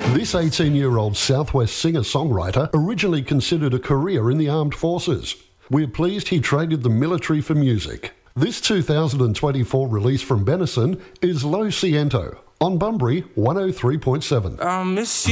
This 18-year-old Southwest singer-songwriter originally considered a career in the armed forces. We're pleased he traded the military for music. This 2024 release from Benison is Lo Siento on Bunbury 103.7.